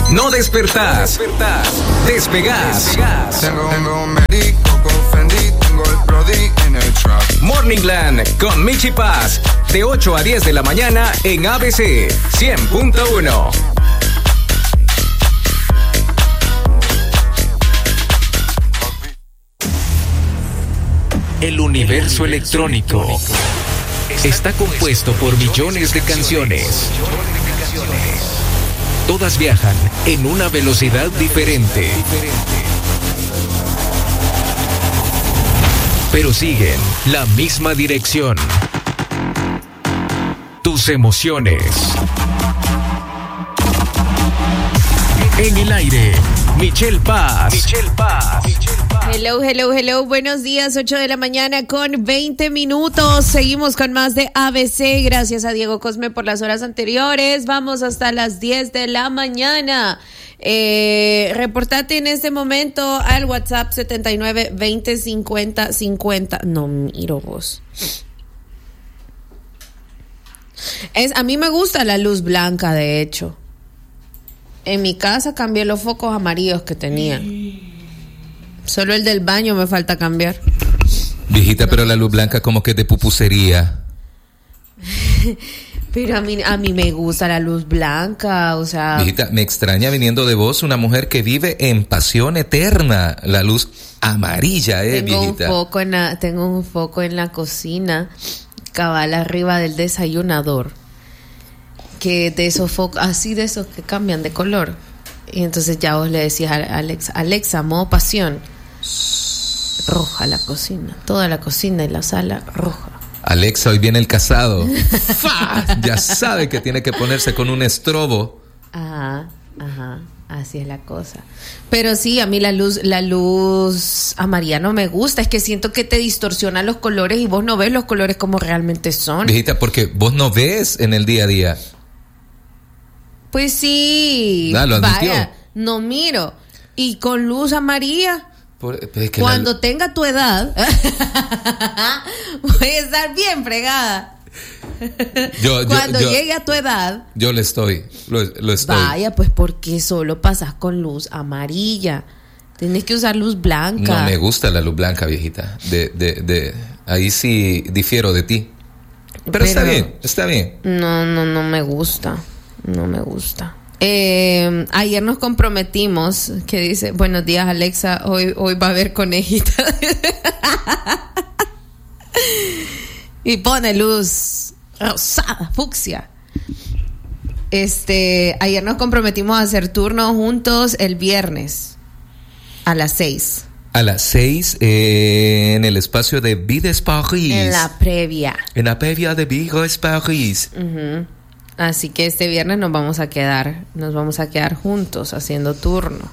No despertás. Despegás. Tengo un médico con Fendi, tengo el Brody en el trap. Morningland con Michi Paz. De 8 a 10 de la mañana en ABC 100.1. El universo electrónico está compuesto por millones de canciones. Todas viajan en una velocidad diferente, pero siguen la misma dirección. Tus emociones. En el aire, Michelle Paz. Hello. Buenos días, 8 de la mañana con 20 minutos. Seguimos con más de ABC. Gracias a Diego Cosme por las horas anteriores. Vamos hasta las 10 de la mañana. Reportate en este momento al WhatsApp 79 20 50 50. No miro vos. A mí me gusta la luz blanca, de hecho. En mi casa cambié los focos amarillos que tenía. Solo el del baño me falta cambiar. Viejita, pero la luz blanca como que de pupusería. Pero a mí me gusta la luz blanca, o sea... Viejita, me extraña viniendo de vos una mujer que vive en pasión eterna. La luz amarilla, viejita. Tengo un foco en la cocina, cabal arriba del desayunador. Que de esos focos, así de esos que cambian de color. Y entonces ya vos le decías a Alexa, modo pasión. Roja la cocina, toda la cocina y la sala roja. Alexa, hoy viene el casado. Ya sabe que tiene que ponerse con un estrobo. Ajá, así es la cosa. Pero sí, a mí la luz amarilla no me gusta. Es que siento que te distorsiona los colores y vos no ves los colores como realmente son. Viejita, porque vos no ves en el día a día. Pues sí. Lo admitió. Vaya, no miro. Y con luz amarilla... Cuando tenga tu edad, voy a estar bien fregada. Cuando llegue a tu edad, yo lo estoy. Vaya, pues ¿por qué solo pasas con luz amarilla? Tienes que usar luz blanca. No me gusta la luz blanca, viejita. Ahí sí difiero de ti. Pero está bien. No me gusta. No me gusta. Ayer nos comprometimos, que dice, buenos días Alexa, hoy va a haber conejita. Y pone luz rosada, fucsia. Ayer nos comprometimos a hacer turnos juntos el viernes a las 6. A las 6 en el espacio de Vides Paris. En la previa de Vides Paris. Uh-huh. Así que este viernes nos vamos a quedar juntos haciendo turno.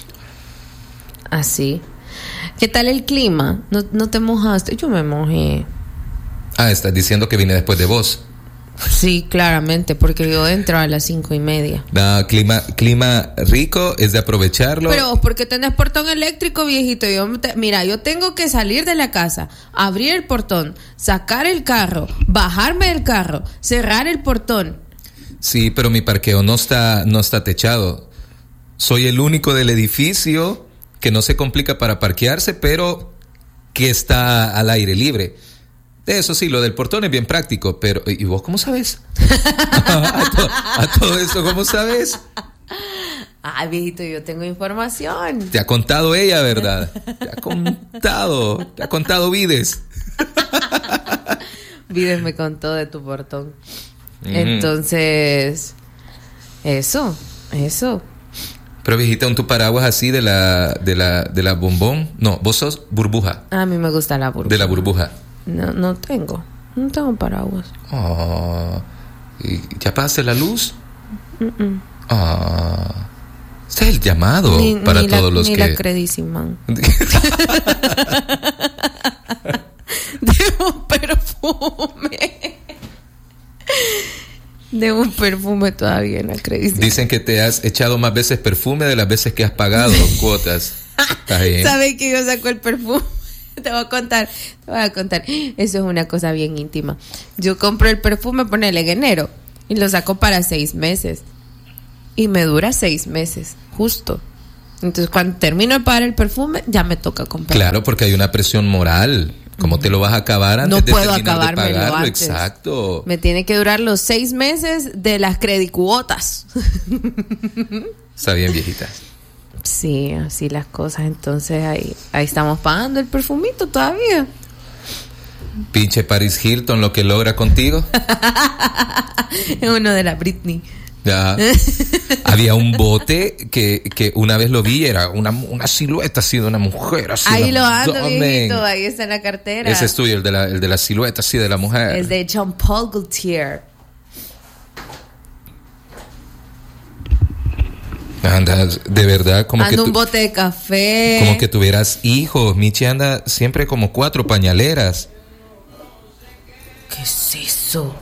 Así. ¿Qué tal el clima? ¿No te mojaste? Yo me mojé. Estás diciendo que vine después de vos. Sí, claramente, porque yo entro a las 5:30. No, clima rico, es de aprovecharlo. Pero vos, ¿por qué tenés portón eléctrico, viejito? Yo tengo que salir de la casa, abrir el portón, sacar el carro, bajarme del carro, cerrar el portón. Sí, pero mi parqueo no está techado. Soy el único del edificio que no se complica para parquearse, pero que está al aire libre. Eso sí, lo del portón es bien práctico, pero... ¿Y vos cómo sabes? a todo eso, ¿cómo sabes? Viejito, yo tengo información. Te ha contado ella, ¿verdad? Te ha contado Vides. Vides me contó de tu portón. Entonces, eso. Pero viejita, un tu paraguas así de la bombón. No, vos sos burbuja. A mí me gusta la burbuja. De la burbuja. No tengo paraguas. ¿Y ya pagaste la luz? Este es el llamado para todos los que... Ni la Crediciman. De un perfume todavía en la Crediciman. Dicen que te has echado más veces perfume de las veces que has pagado cuotas. Está bien. ¿Sabes que yo saco el perfume? Te voy a contar. Eso es una cosa bien íntima. Yo compro el perfume, ponele en enero, y lo saco para 6 meses. y me dura 6 meses, justo. Entonces, cuando termino de pagar el perfume, ya me toca comprar. Claro, porque hay una presión moral. ¿Cómo te lo vas a acabar antes no de puedo terminar de acabármelo pagarlo? antes. Exacto. Me tiene que durar los 6 meses de las credicuotas. Está bien, viejita. Sí, así las cosas. Entonces, ahí estamos pagando el perfumito todavía. Pinche Paris Hilton, lo que logra contigo. Es uno de la Britney. Ya. Había un bote que una vez lo vi, era una silueta así de una mujer. Así Ahí una lo ando, abdomen. viejito, ahí está en la cartera. Ese es tuyo, el de la silueta así de la mujer. Es de Jean Paul Gaultier. Andas, de verdad, como Ando que un bote de café. como que tuvieras hijos. Michi anda siempre como 4 pañaleras. ¿Qué es eso?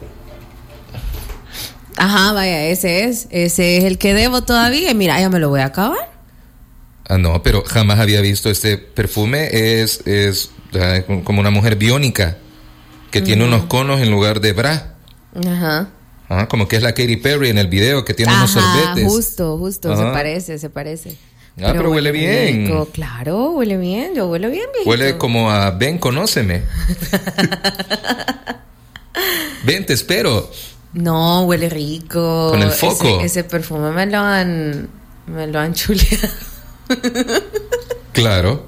Ajá, vaya, ese es el que debo todavía. Y mira, ya me lo voy a acabar. Ah, no, pero jamás había visto este perfume. Es como una mujer biónica que tiene unos conos en lugar de bra. Ajá. Ah, como que es la Katy Perry en el video que tiene unos sorbetes. Justo, Ajá. se parece. Ah, pero huele bien. Rico, claro, huele bien, yo huelo bien, viejito. Huele como a ven, conóceme. Ven, te espero. No, huele rico. Con el foco. Ese perfume me lo han chuleado. Claro.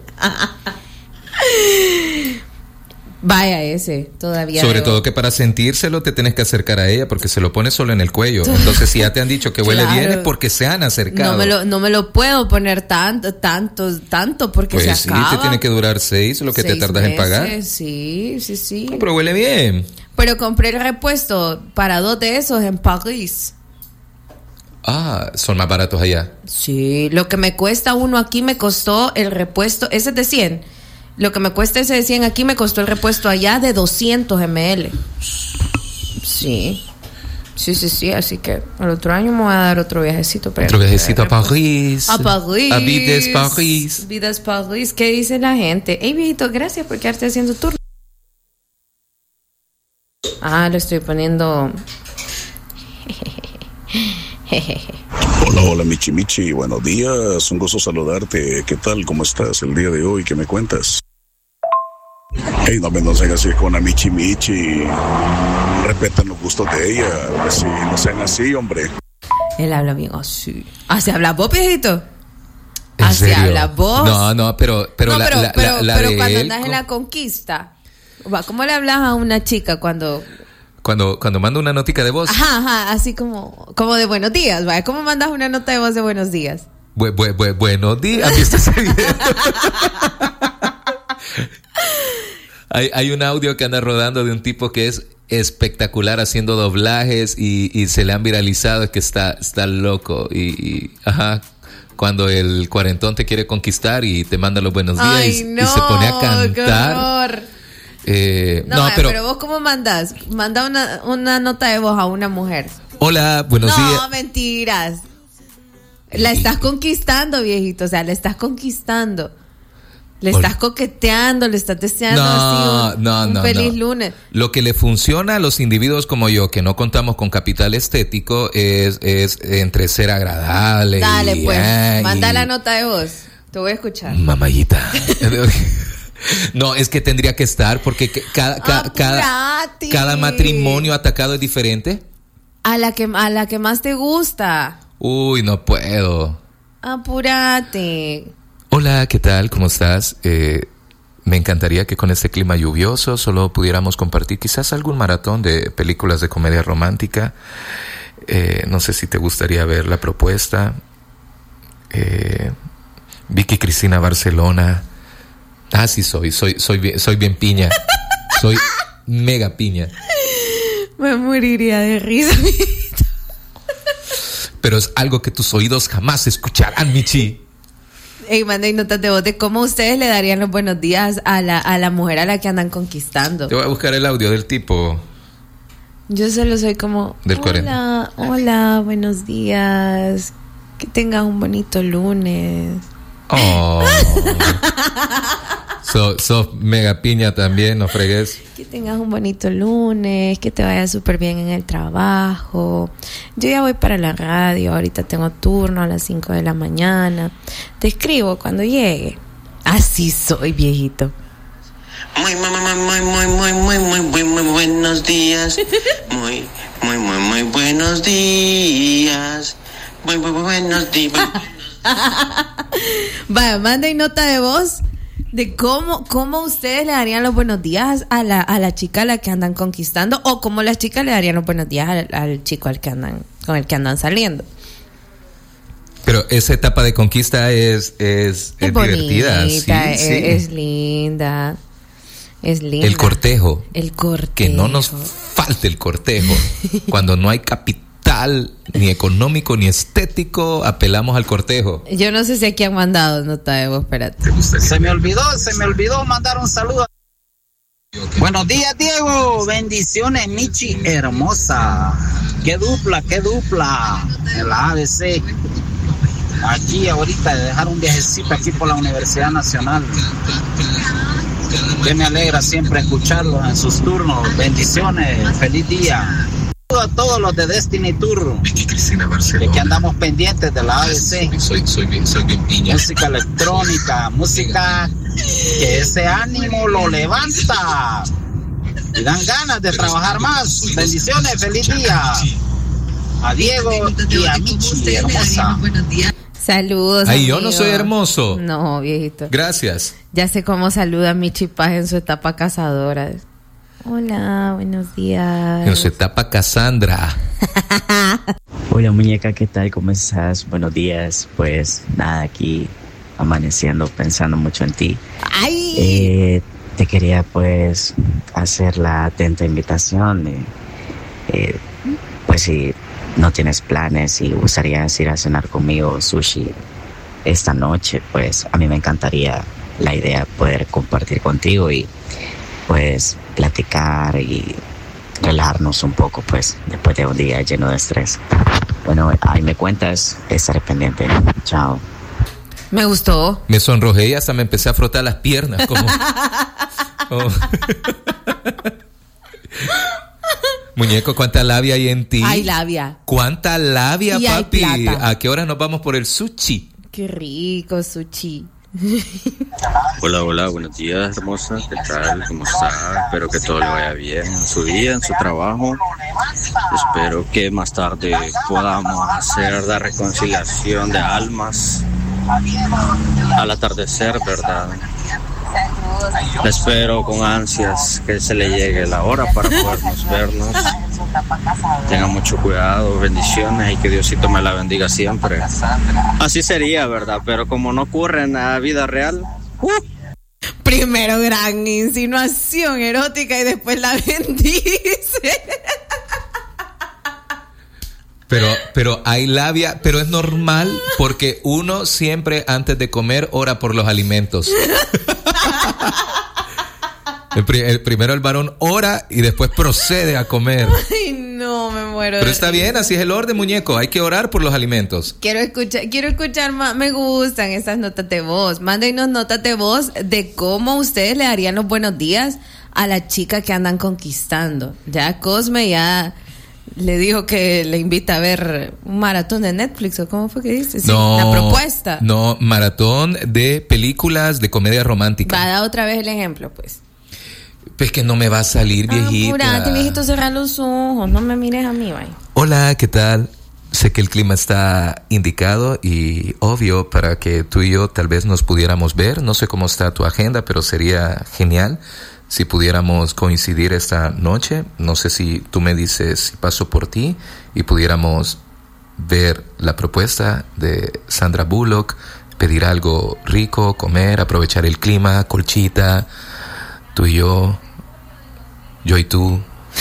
Vaya, ese todavía. Sobre todo que para sentírselo te tienes que acercar a ella porque se lo pone solo en el cuello. Entonces si ya te han dicho que huele Claro. bien es porque se han acercado. No me lo puedo poner tanto porque pues se sí, acaba. te tiene que durar 6, lo que 6 te tardas en pagar. meses, Sí. No, pero huele bien. Pero compré el repuesto para 2 de esos en París. Ah, son más baratos allá. Sí, lo que me cuesta uno aquí me costó el repuesto, ese es de 100. Lo que me cuesta ese de 100 aquí me costó el repuesto allá de 200 ml. Sí, así que el otro año me voy a dar otro viajecito. Otro viajecito a París. A París. A Vides París. Vides París. ¿Qué dice la gente? Hey, viejito, gracias por quedarte haciendo turno. Ah, lo estoy poniendo. Hola, Michi, buenos días, un gusto saludarte. ¿Qué tal? ¿Cómo estás el día de hoy? ¿Qué me cuentas? Hey, no sean así con la Michi. Respetan los gustos de ella. Así, no sean así, hombre. Él habla bien así. ¿Ah, se habla vos, viejito? ¿En ¿Ah, se serio? habla vos? No, pero Pero de cuando él, andas en la conquista, ¿cómo le hablas a una chica cuando manda una notica de voz? Ajá, así como de buenos días, ¿vale? ¿Cómo mandas una nota de voz de buenos días? Buenos días. ¿Has visto ese video? Hay un audio que anda rodando de un tipo que es espectacular haciendo doblajes y se le han viralizado, es que está loco y ajá, cuando el cuarentón te quiere conquistar y te manda los buenos días. Ay, y se pone a cantar. ¡Qué horror! Pero vos ¿cómo mandas? Manda una nota de voz a una mujer. Hola, buenos días. No, mentiras. La estás conquistando, viejito. O sea, la estás conquistando. Le estás coqueteando, le estás deseando un feliz lunes. Lo que le funciona a los individuos como yo, que no contamos con capital estético, es entre ser agradable. Dale, pues, manda la nota de voz. Te voy a escuchar. Mamayita. No, es que tendría que estar porque cada matrimonio atacado es diferente. A la que más te gusta. Uy, no puedo. Apúrate. Hola, ¿qué tal? ¿Cómo estás? Me encantaría que con este clima lluvioso solo pudiéramos compartir quizás algún maratón de películas de comedia romántica. No sé si te gustaría ver la propuesta. Vicky Cristina Barcelona. Ah, sí, soy bien piña. Soy mega piña. Me moriría de risa. Pero es algo que tus oídos jamás escucharán, Michi. Ey, manden notas de voz de cómo ustedes le darían los buenos días a la mujer a la que andan conquistando. Te voy a buscar el audio del tipo. Yo solo soy como... Del 40. Hola, buenos días. Que tengas un bonito lunes. Oh. Sos mega piña también, no fregues. Que tengas un bonito lunes, que te vaya súper bien en el trabajo. Yo ya voy para la radio, ahorita tengo turno a las 5 de la mañana. Te escribo cuando llegue. Así soy, viejito. Muy buenos días. Muy buenos días. Muy buenos días. Vaya, manden nota de voz de cómo ustedes le darían los buenos días a la chica a la que andan conquistando, o cómo las chicas le darían los buenos días al chico con el que andan saliendo. Pero esa etapa de conquista es divertida, bonita, sí. Es linda. Es linda. El cortejo. Que no nos falte el cortejo. Cuando no hay capital, ni económico, ni estético, apelamos al cortejo. Yo no sé si aquí han mandado nota de voz, espérate. Se me olvidó mandar un saludo. Buenos días, Diego. Bendiciones, Michi hermosa. Qué dupla en la ABC. Aquí ahorita de dejar un viajecito aquí por la Universidad Nacional. Que me alegra siempre escucharlos en sus turnos. Bendiciones, feliz día. A todos los de Destiny Tour, de que andamos pendientes de la ABC. Soy bien piña. Música electrónica, música que ese ánimo lo levanta y dan ganas de trabajar más. Bendiciones, feliz día a Diego y a Michi hermosa. Saludos. Ay, yo amigo. no soy hermoso. No, viejito. Gracias. Ya sé cómo saluda a Michi Paz en su etapa cazadora. Hola, buenos días. En su etapa Cassandra. Hola muñeca, ¿qué tal? ¿Cómo estás? Buenos días. Pues nada, aquí amaneciendo, pensando mucho en ti. ¡Ay! Te quería pues hacer la atenta invitación. Pues si no tienes planes y gustarías ir a cenar conmigo sushi esta noche, pues a mí me encantaría la idea de poder compartir contigo y pues platicar y relajarnos un poco, pues después de un día lleno de estrés. Bueno, ahí me cuentas, estaré pendiente. Chao. Me gustó. Me sonrojé y hasta me empecé a frotar las piernas como... Muñeco, ¿cuánta labia hay en ti? Hay labia. ¿Cuánta labia, y papi? hay plata. ¿A qué hora nos vamos por el sushi? Qué rico sushi. Hola, buenos días, hermosa. ¿Qué tal? ¿Cómo está? Espero que todo le vaya bien en su día, en su trabajo. Espero que más tarde podamos hacer la reconciliación de almas al atardecer, ¿verdad? La espero con ansias que se le llegue la hora para podernos vernos. Tenga mucho cuidado, bendiciones y que Diosito me la bendiga siempre. Así sería, ¿verdad? Pero como no ocurre en la vida real... Primero gran insinuación erótica y después la bendice. Pero hay labia, pero es normal porque uno siempre antes de comer ora por los alimentos. Primero el varón ora y después procede a comer. Ay, no, me muero. Pero está bien, así es el orden, muñeco. Hay que orar por los alimentos. Quiero escuchar más. Me gustan esas notas de voz. Mándenos notas de voz de cómo ustedes le darían los buenos días a la chica que andan conquistando. Ya Cosme ya le dijo que le invita a ver un maratón de Netflix, ¿o cómo fue que dice? Sí, no, la propuesta. No, maratón de películas de comedia romántica. Va a dar otra vez el ejemplo, pues. Pues que no me va a salir, viejita. Apurate, viejito, cerrar los ojos. No me mires a mí, vaya. Hola, ¿qué tal? Sé que el clima está indicado y obvio para que tú y yo tal vez nos pudiéramos ver. No sé cómo está tu agenda, pero sería genial si pudiéramos coincidir esta noche. No sé si tú me dices si paso por ti y pudiéramos ver la propuesta de Sandra Bullock, pedir algo rico, comer, aprovechar el clima, colchita, tú y yo y tú,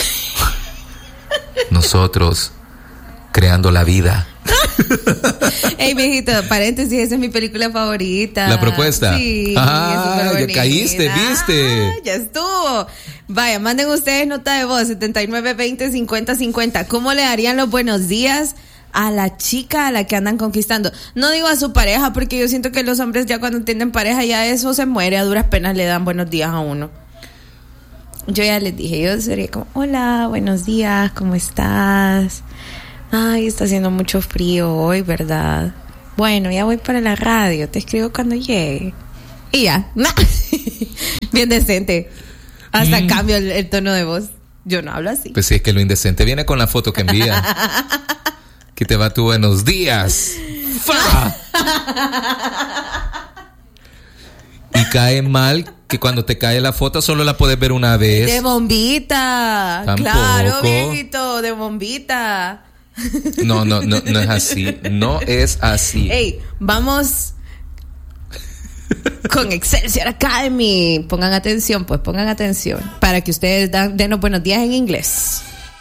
nosotros creando la vida. Ey, viejito, paréntesis, esa es mi película favorita. ¿La propuesta? Sí. Ah, ya caíste, ¿viste? Ya estuvo. Vaya, manden ustedes nota de voz, 7920-5050. ¿Cómo le darían los buenos días a la chica a la que andan conquistando. No digo a su pareja, porque yo siento que los hombres ya cuando tienen pareja ya eso se muere, a duras penas le dan buenos días a uno. Yo ya les dije, yo sería como, hola, buenos días, ¿cómo estás? Ay, está haciendo mucho frío hoy, ¿verdad? Bueno, ya voy para la radio, te escribo cuando llegue. Y ya, bien decente. Hasta cambio el tono de voz. Yo no hablo así. Pues sí, es que lo indecente viene con la foto que envía. Que te va tu buenos días. ¡Fa! Y cae mal que cuando te cae la foto solo la puedes ver una vez. De bombita. Tampoco. Claro, viejito, de bombita. No es así. No es así. Ey, vamos con Excelsior Academy. Pongan atención, para que ustedes denos buenos días en inglés.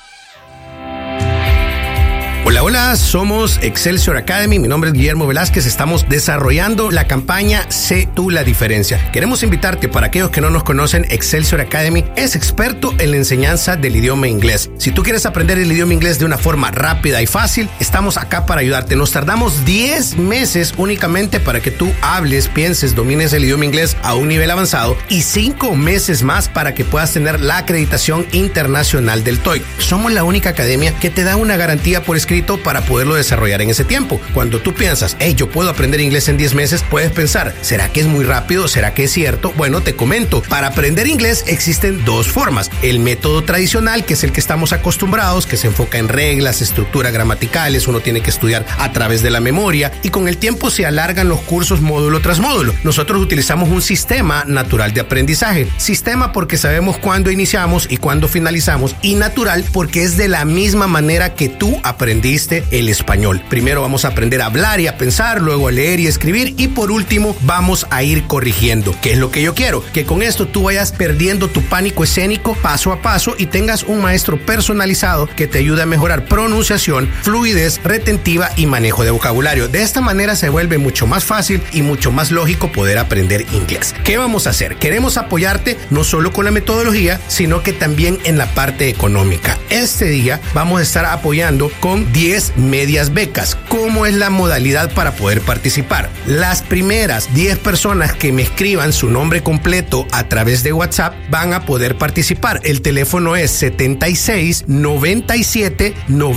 Hola, somos Excelsior Academy, mi nombre es Guillermo Velázquez, estamos desarrollando la campaña Sé tú la diferencia. Queremos invitarte, para aquellos que no nos conocen, Excelsior Academy es experto en la enseñanza del idioma inglés. Si tú quieres aprender el idioma inglés de una forma rápida y fácil, estamos acá para ayudarte. Nos tardamos 10 meses únicamente para que tú hables, pienses, domines el idioma inglés a un nivel avanzado y 5 meses más para que puedas tener la acreditación internacional del TOEIC. Somos la única academia que te da una garantía por escrito para poderlo desarrollar en ese tiempo. Cuando tú piensas, yo puedo aprender inglés en 10 meses, puedes pensar, ¿será que es muy rápido? ¿Será que es cierto? Bueno, te comento, para aprender inglés existen 2 formas. El método tradicional, que es el que estamos acostumbrados, que se enfoca en reglas, estructuras gramaticales, uno tiene que estudiar a través de la memoria y con el tiempo se alargan los cursos módulo tras módulo. Nosotros utilizamos un sistema natural de aprendizaje. Sistema porque sabemos cuándo iniciamos y cuándo finalizamos, y natural porque es de la misma manera que tú aprendiste el español. Primero vamos a aprender a hablar y a pensar, luego a leer y escribir, y por último vamos a ir corrigiendo. ¿Qué es lo que yo quiero? Que con esto tú vayas perdiendo tu pánico escénico paso a paso y tengas un maestro personalizado que te ayude a mejorar pronunciación, fluidez, retentiva y manejo de vocabulario. De esta manera se vuelve mucho más fácil y mucho más lógico poder aprender inglés. ¿Qué vamos a hacer? Queremos apoyarte no solo con la metodología, sino que también en la parte económica. Este día vamos a estar apoyando con 10 medias becas. ¿Cómo es la modalidad para poder participar? Las primeras 10 personas que me escriban su nombre completo a través de WhatsApp van a poder participar. El teléfono es 76 97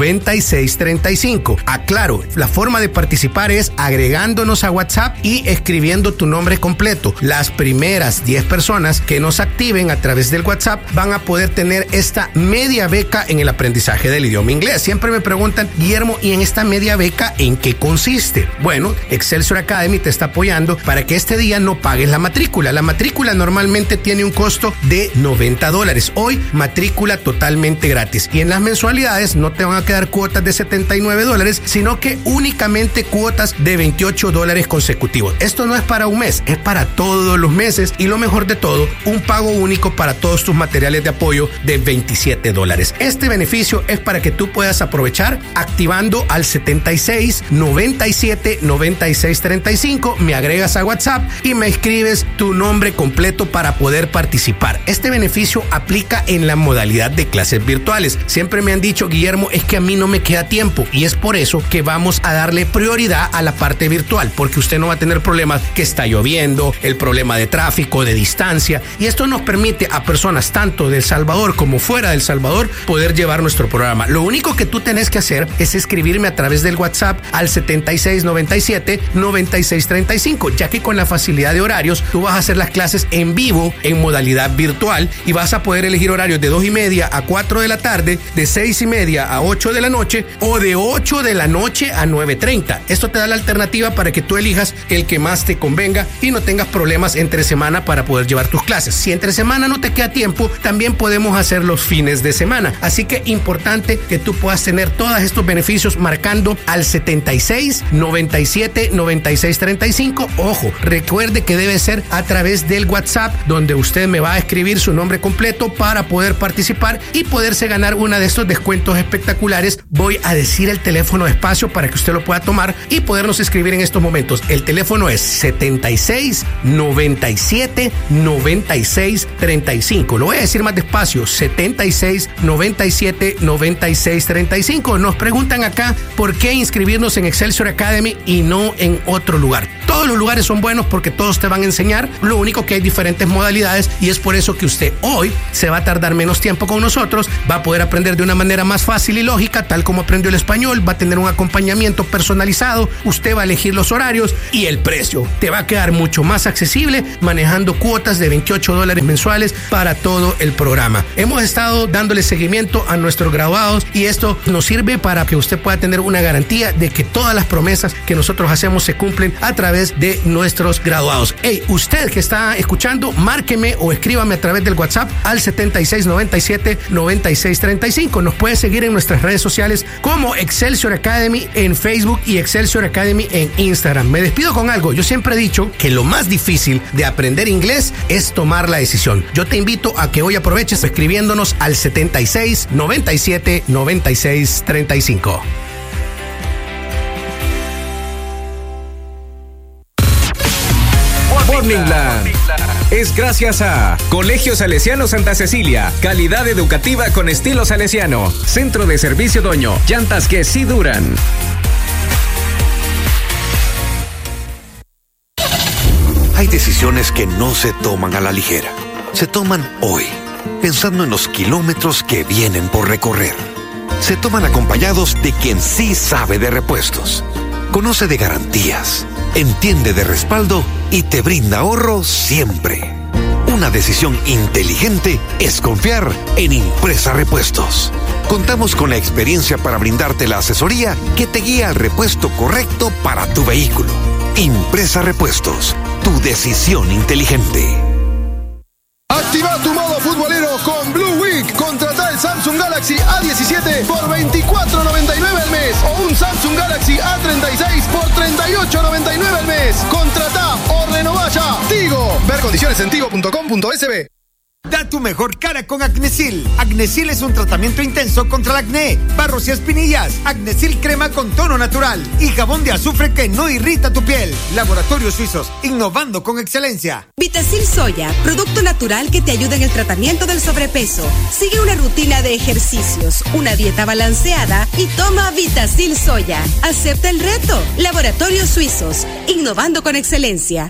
96 35. Aclaro, la forma de participar es agregándonos a WhatsApp y escribiendo tu nombre completo. Las primeras 10 personas que nos activen a través del WhatsApp van a poder tener esta media beca en el aprendizaje del idioma inglés. Siempre me preguntan, Guillermo, ¿y en esta media beca en qué consiste? Bueno, Excelsior Academy te está apoyando para que este día no pagues la matrícula. La matrícula normalmente tiene un costo de $90. Hoy, matrícula totalmente gratis. Y en las mensualidades no te van a quedar cuotas de $79, sino que únicamente cuotas de $28 consecutivos. Esto no es para un mes, es para todos los meses. Y lo mejor de todo, un pago único para todos tus materiales de apoyo de $27. Este beneficio es para que tú puedas aprovechar activando al 76 97 96 35. Me agregas a WhatsApp y me escribes tu nombre completo para poder participar. Este beneficio aplica en la modalidad de clases virtuales. Siempre me han dicho, Guillermo, es que a mí no me queda tiempo, y es por eso que vamos a darle prioridad a la parte virtual, porque usted no va a tener problemas que está lloviendo, el problema de tráfico, de distancia, y esto nos permite a personas tanto de El Salvador como fuera de El Salvador poder llevar nuestro programa. Lo único que tú tenés que hacer es escribirme a través del WhatsApp al 76 97 96 35, ya que con la facilidad de horarios tú vas a hacer las clases en vivo en modalidad virtual y vas a poder elegir horarios de 2:30 a 4 de la tarde, de 6:30 a 8 de la noche o de 8 de la noche a 9:30. Esto te da la alternativa para que tú elijas el que más te convenga y no tengas problemas entre semana para poder llevar tus clases. Si entre semana no te queda tiempo, también podemos hacer los fines de semana. Así que importante que tú puedas tener todos estos beneficios marcando al 76 97 96 35. Ojo, recuerde que debe ser a través del WhatsApp, donde usted me va a escribir su nombre completo para poder participar y poderse ganar uno de estos descuentos espectaculares. Voy a decir el teléfono despacio para que usted lo pueda tomar y podernos escribir en estos momentos. El teléfono es 76 97 96 35. Lo voy a decir más despacio: 76 97 96 35. Nos preguntan acá por qué inscribirnos en Excelsior Academy y no en otro lugar. Todos los lugares son buenos porque todos te van a enseñar, lo único que hay diferentes modalidades y es por eso que usted hoy se va a tardar menos tiempo con nosotros, va a poder aprender de una manera más fácil y lógica, tal como aprendió el español, va a tener un acompañamiento personalizado, usted va a elegir los horarios y el precio te va a quedar mucho más accesible manejando cuotas de $28 mensuales para todo el programa. Hemos estado dándole seguimiento a nuestros graduados y esto nos sirve para que usted pueda tener una garantía de que todas las promesas que nosotros hacemos se cumplen a través de nuestros graduados. Hey, usted que está escuchando, márqueme o escríbame a través del WhatsApp al 7697-9635. Nos puede seguir en nuestras redes sociales como Excelsior Academy en Facebook y Excelsior Academy en Instagram. Me despido con algo. Yo siempre he dicho que lo más difícil de aprender inglés es tomar la decisión. Yo te invito a que hoy aproveches escribiéndonos al 7697-9635. Morningland es gracias a Colegio Salesiano Santa Cecilia, calidad educativa con estilo salesiano, Centro de Servicio Doño, llantas que sí duran. Hay decisiones que no se toman a la ligera. Se toman hoy, pensando en los kilómetros que vienen por recorrer. Se toman acompañados de quien sí sabe de repuestos, conoce de garantías, entiende de respaldo y te brinda ahorro siempre. Una decisión inteligente es confiar en Impresa Repuestos. Contamos con la experiencia para brindarte la asesoría que te guía al repuesto correcto para tu vehículo. Impresa Repuestos, tu decisión inteligente. Activa tu modo futbolero con Blue Week. Contrata el Samsung Galaxy A17 por $24.99 al mes o un Samsung Galaxy A36 por $38.99 al mes. Contrata o renová ya. Tigo. Ver condiciones en tigo.com.sb. Da tu mejor cara con Acnesil. Acnesil es un tratamiento intenso contra el acné, barros y espinillas. Acnesil crema con tono natural y jabón de azufre que no irrita tu piel. Laboratorios Suizos, innovando con excelencia. Vitacil Soya, producto natural que te ayuda en el tratamiento del sobrepeso. Sigue una rutina de ejercicios, una dieta balanceada y toma Vitacil Soya. Acepta el reto. Laboratorios Suizos, innovando con excelencia.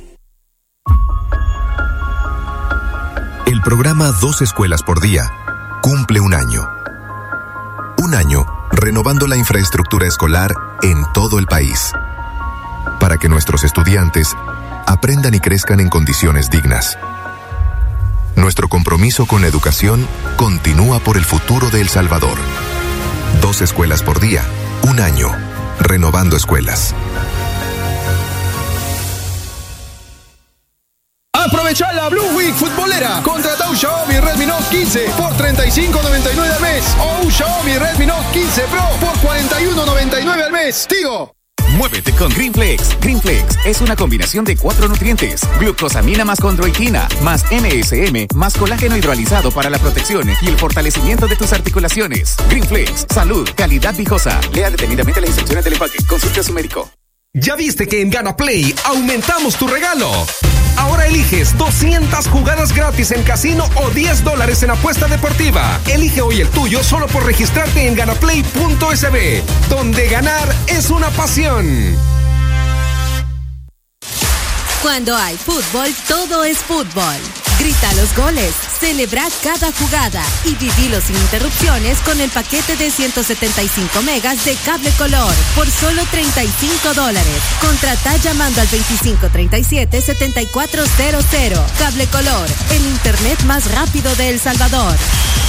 El programa 2 Escuelas por Día cumple un año. Un año renovando la infraestructura escolar en todo el país. Para que nuestros estudiantes aprendan y crezcan en condiciones dignas. Nuestro compromiso con la educación continúa por el futuro de El Salvador. 2 Escuelas por Día, un año, renovando escuelas. Aprovecha la Blue Week futbolera. Contrata un Xiaomi Redmi Note 15 por $35.99 al mes o un Xiaomi Redmi Note 15 Pro por $41.99 al mes. Tigo. Muévete con Greenflex. Greenflex es una combinación de 4 nutrientes: glucosamina más condroitina, más MSM, más colágeno hidrolizado para la protección y el fortalecimiento de tus articulaciones. Greenflex, salud, calidad viejosa. Lea detenidamente las instrucciones del empaque. Consulte a su médico. ¿Ya viste que en Gana Play aumentamos tu regalo? Ahora eliges 200 jugadas gratis en casino o $10 en apuesta deportiva. Elige hoy el tuyo solo por registrarte en ganaplay.sb, donde ganar es una pasión. Cuando hay fútbol, todo es fútbol. Grita los goles, celebra cada jugada y vivilo sin interrupciones con el paquete de 175 megas de Cable Color por solo $35. Contrata llamando al 2537-7400. Cable Color, el internet más rápido de El Salvador.